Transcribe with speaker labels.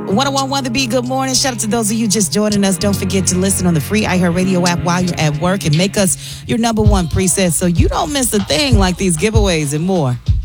Speaker 1: 1011 The Beat, good morning. Shout out to those of you just joining us. Don't forget to listen on the free iHeartRadio app while you're at work and make us your number one preset so you don't miss a thing like these giveaways and more.